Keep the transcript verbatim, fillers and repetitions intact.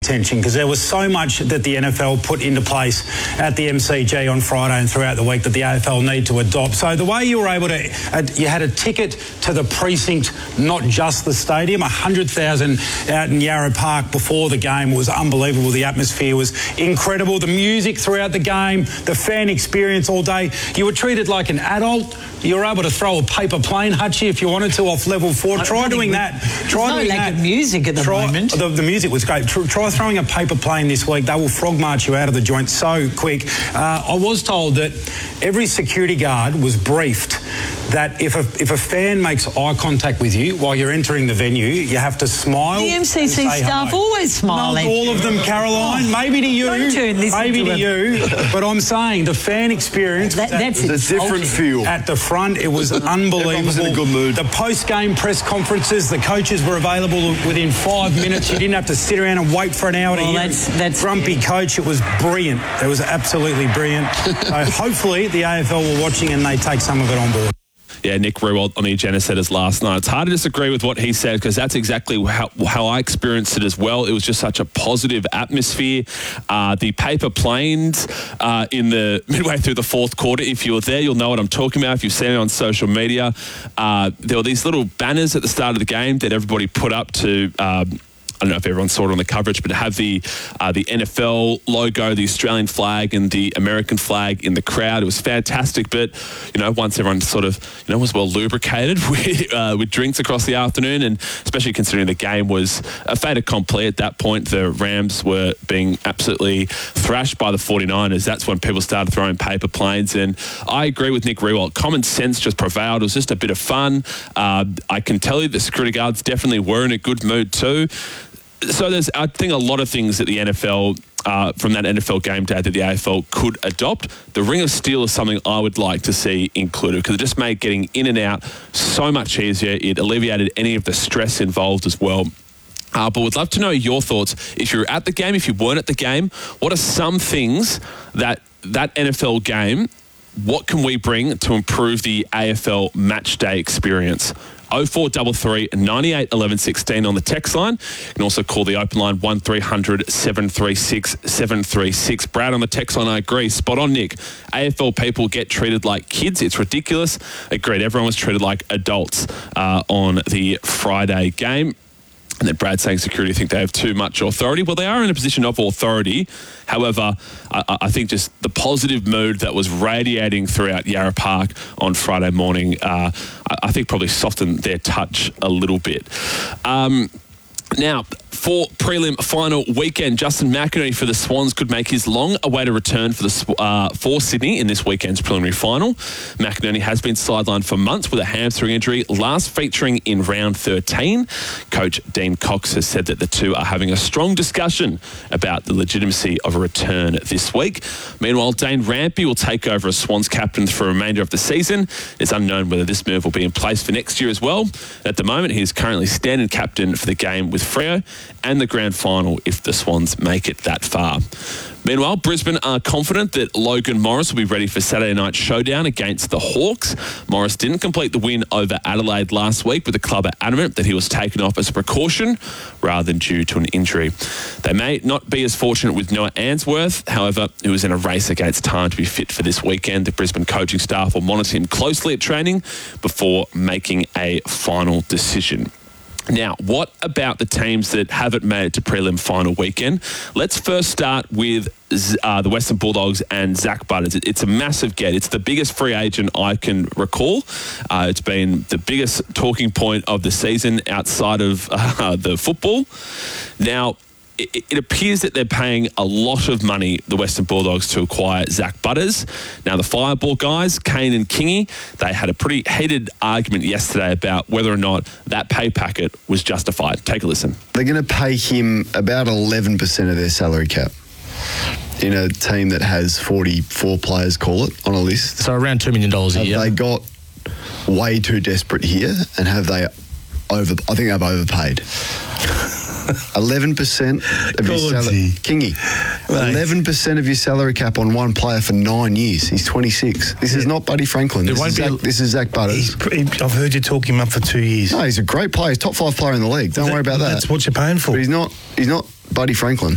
attention because there was so much that the N F L put into place at the M C G on Friday and throughout the week that the A F L need to adopt. So the way you were able to, uh, you had a ticket to the precinct, not just the stadium, one hundred thousand out in Yarra Park before the game was unbelievable. The atmosphere was incredible. The music throughout the game, the fan experience all day. You were treated like an adult. You were able to throw a paper plane, Hutchie, if you wanted to, off level four. I Try doing that. Try no doing lack that. of music at the try, moment. The, the music was great. Try, try throwing a paper plane this week. They will frog march you out of the joint so quick. Uh, I was told that every security guard was briefed that if a, if a fan makes eye contact with you while you're entering the venue, you have to smile. The M C C staff hello. always smile. Not all of them, Caroline. Oh, maybe to you. Don't turn this maybe into to a... you. But I'm saying the fan experience. That, that's a different feel. At the front, it was unbelievable. Everyone was in a good mood. The post-game press conferences, the coaches were available within five minutes. You didn't have to sit around and wait for an hour well, to hear that's, that's grumpy yeah. coach. It was brilliant. It was absolutely brilliant. So hopefully the A F L were watching and they take some of it on board. Yeah, Nick Riewoldt on the agenda said us last night. It's hard to disagree with what he said because that's exactly how, how I experienced it as well. It was just such a positive atmosphere. Uh, the paper planes uh, in the midway through the fourth quarter, if you were there, you'll know what I'm talking about. If you've seen it on social media, uh, there were these little banners at the start of the game that everybody put up to... Um, I don't know if everyone saw it on the coverage, but to have the uh, the N F L logo, the Australian flag and the American flag in the crowd. It was fantastic. But, you know, once everyone sort of, you know, was well lubricated with, uh, with drinks across the afternoon, and especially considering the game was a fait accompli at that point, the Rams were being absolutely thrashed by the forty-niners. That's when people started throwing paper planes. And I agree with Nick Riewoldt. Common sense just prevailed. It was just a bit of fun. Uh, I can tell you the security guards definitely were in a good mood too. So there's, I think, a lot of things that the N F L, uh, from that N F L game day that the A F L could adopt. The Ring of Steel is something I would like to see included because it just made getting in and out so much easier. It alleviated any of the stress involved as well. Uh, but we'd love to know your thoughts. If you're at the game, if you weren't at the game, what are some things that that N F L game, what can we bring to improve the A F L match day experience? oh four three three, nine eight, one one one six on the text line. You can also call the open line one three hundred, seven three six, seven three six. Brad on the text line, I agree. Spot on, Nick. A F L people get treated like kids. It's ridiculous. Agreed. Everyone was treated like adults uh, on the Friday game. And then Brad saying security think they have too much authority. Well, they are in a position of authority. However, I, I think just the positive mood that was radiating throughout Yarra Park on Friday morning, uh, I, I think probably softened their touch a little bit. Um, now, for prelim final weekend, Justin McInerney for the Swans could make his long-awaited return for the uh, for Sydney in this weekend's preliminary final. McInerney has been sidelined for months with a hamstring injury, last featuring in round thirteen. Coach Dean Cox has said that the two are having a strong discussion about the legitimacy of a return this week. Meanwhile, Dane Rampy will take over as Swans captain for the remainder of the season. It's unknown whether this move will be in place for next year as well. At the moment, he is currently standing captain for the game with Freo and the grand final if the Swans make it that far. Meanwhile, Brisbane are confident that Logan Morris will be ready for Saturday night showdown against the Hawks. Morris didn't complete the win over Adelaide last week, with the club adamant that he was taken off as a precaution rather than due to an injury. They may not be as fortunate with Noah Answorth, however, who was in a race against time to be fit for this weekend. The Brisbane coaching staff will monitor him closely at training before making a final decision. Now, what about the teams that haven't made it to prelim final weekend? Let's first start with uh, the Western Bulldogs and Zach Butters. It's a massive get. It's the biggest free agent I can recall. Uh, it's been the biggest talking point of the season outside of uh, the football. Now, it, it appears that they're paying a lot of money, the Western Bulldogs, to acquire Zach Butters. Now, the Fireball guys, Kane and Kingy, they had a pretty heated argument yesterday about whether or not that pay packet was justified. Take a listen. They're going to pay him about eleven percent of their salary cap in a team that has forty-four players, call it, on a list. So around two million dollars a have year. They got way too desperate here, and have they over? I think they've overpaid. eleven percent of your salary. Kingy, eleven percent of your salary cap on one player for nine years. He's twenty-six. This yeah. is not Buddy Franklin. This is, Zach, this is Zach Butters. He, I've heard you talk him up for two years. No, he's a great player. He's top five player in the league. Don't that, worry about that. That's what you're paying for. But he's not, he's not Buddy Franklin.